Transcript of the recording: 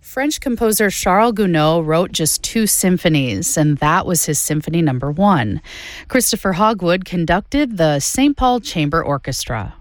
French composer Charles Gounod wrote just 2 symphonies, and that was his Symphony No. 1. Christopher Hogwood conducted the St. Paul Chamber Orchestra.